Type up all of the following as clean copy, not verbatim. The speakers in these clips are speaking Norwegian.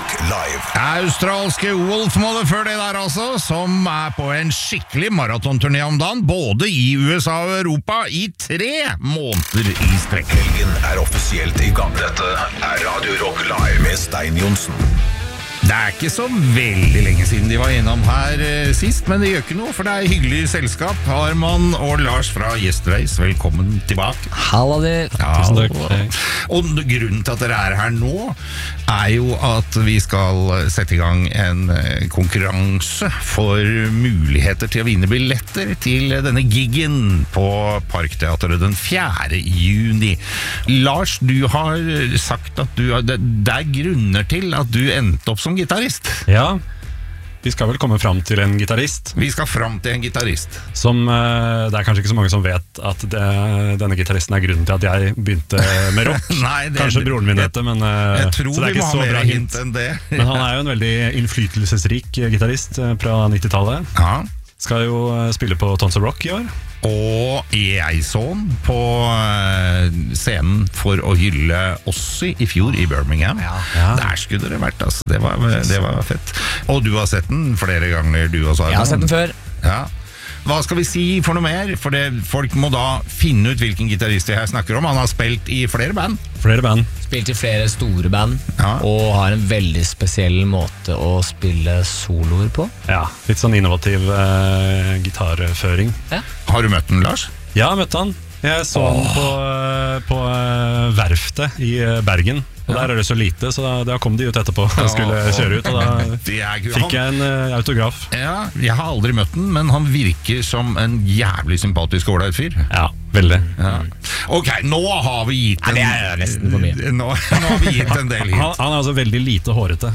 Rock Live. Australske Wolfmother før det der altså, som på en skikkelig maratonturné om dagen, både i USA og Europa, i 3 måneder i strekk. Helgen offisielt i gang. Dette Radio Rock Live med Stein Johnsen. Det ikke så veldig lenge siden de var innom her sist, men det gjør ikke noe, for det hyggelig selskap. Arman og Lars fra Yesterdays, velkommen tilbake. Halla de. Tusen takk. Og grunnen til at dere her nå, jo at vi skal sette i gang en konkurranse for muligheter til å vinne billetter til denne giggen på Parkteatret den 4. juni. Lars, du har sagt at det grunner til at du endte opp som gitarist. Ja, vi skal vel komme fram til en gitarist. Vi skal fram til en gitarist. Som, det kanskje ikke så mange som vet at denne gitaristen grunnen til at jeg begynte med rock. Nei, kanskje broren min vet det, men jeg tror så det vi ikke må så ha bra mer hint enn det. Men han jo en veldig innflytelsesrik gitarist fra 90-tallet. Ja. Skal jo spille på Tons of Rock i år. Og jeg så han på scenen for å hylle Ozzy i fjor i Birmingham. Ja. Der skulle det vært, altså. Det var fett. Og du har sett den flere ganger, du også? Jeg har sett den før. Ja. Hva skal vi si for noe mer? For folk må da finne ut hvilken gitarist jeg snakker om. Han har spilt i flere band. Spilt i flere store band, og har en veldig spesiell måte å spille soloer på. Ja, litt sånn innovativ gitarføring. Ja. Har du møtt den, Lars? Ja, jeg møtte han. Jeg så han på verftet i Bergen. Og der det så lite, så da kom de ut etterpå og skulle kjøre ut, og da fikk jeg en autograf. Ja, jeg har aldri møtt den, men han virker som en jævlig sympatisk ålreit fyr. Ja, veldig. Ja. Ok, nå har vi gitt en... det nesten for mye. Nå har vi gitt en del hint. Han altså veldig lite hårete.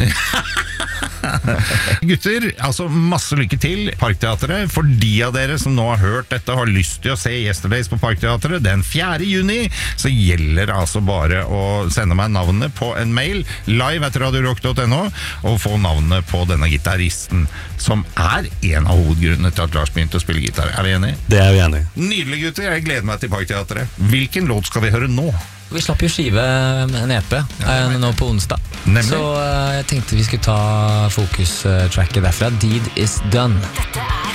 Gutter, altså masse lykke til Parkteatret. For de av dere som nå har hørt dette og har lyst til å se Yesterdays på Parkteatret den 4. juni, så gjelder det altså bare å sende meg navnet på en mail live@radiorock.no og få navnet på denne gitaristen, som en av hovedgrunnene til at Lars begynte å spille gitar. Vi enige? Det vi enige. Nydelig, gutter, jeg gleder meg til Parkteatret. Hvilken låt skal vi høre nå? Vi slapp jo skive en EP nå på onsdag. Nemlig. Så jeg tenkte vi skulle ta fokustracket derfra. Deed is Done. Dette